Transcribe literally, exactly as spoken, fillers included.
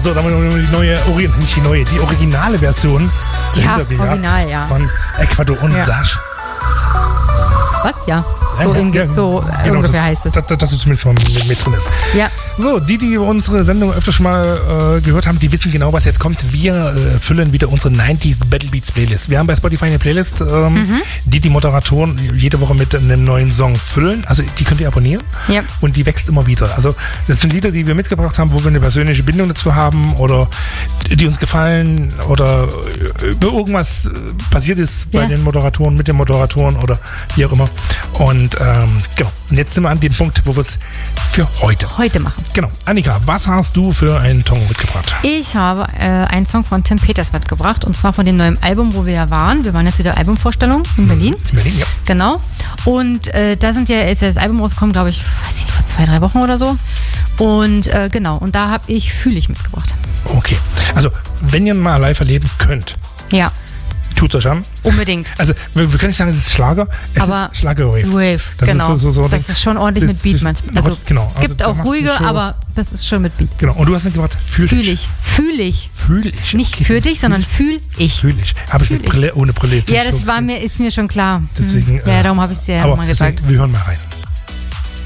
so, dann haben wir noch die neue, nicht die neue, die originale Version. Ja, original, ja. Von Ecuador und ja. Sash. Was? Ja. So, ja, in, ja, so genau, ungefähr das, heißt es. Dass das zumindest mal mit, mit drin ist. Ja. So, die, die unsere Sendung öfter schon mal äh, gehört haben, die wissen genau, was jetzt kommt. Wir äh, füllen wieder unsere neunziger Battle Beats Playlist. Wir haben bei Spotify eine Playlist, ähm, mhm. die die Moderatoren jede Woche mit einem neuen Song füllen. Also die könnt ihr abonnieren. Ja. Und die wächst immer wieder. Also das sind Lieder, die wir mitgebracht haben, wo wir eine persönliche Bindung dazu haben oder die uns gefallen oder über irgendwas passiert ist bei ja. den Moderatoren, mit den Moderatoren oder wie auch immer. Und ähm, genau. Und jetzt sind wir an dem Punkt, wo wir es für heute heute machen. Genau. Annika, was hast du für einen Song mitgebracht? Ich habe äh, einen Song von Tim Peters mitgebracht und zwar von dem neuen Album, wo wir ja waren. Wir waren jetzt wieder Albumvorstellung in Berlin. In Berlin, ja. Genau. Und äh, da sind ja, ist ja das Album rausgekommen, glaube ich, weiß nicht, vor zwei, drei Wochen oder so. Und äh, genau, und da habe ich Fühl ich mitgebracht. Okay. Also, wenn ihr mal live erleben könnt. Ja. Tut's euch an. Unbedingt. Also, wir, wir können nicht sagen, es ist Schlager, es aber ist Schlager-Wave. Wave, das genau. Ist so, so, so das ist schon ordentlich mit Beat manchmal. Also, genau. Also, gibt auch ruhige, aber das ist schon mit Beat. Genau. Und du hast mitgebracht, fühl, fühl ich. Fühl ich. Fühl ich. Nicht okay. für dich, sondern fühl ich. Fühl ich. Habe ich fühl mit Brille, ohne Brille jetzt Ja, das so war mir, ist mir schon klar. Deswegen, ja, darum habe ich es dir ja aber mal gesagt. Deswegen, wir hören mal rein.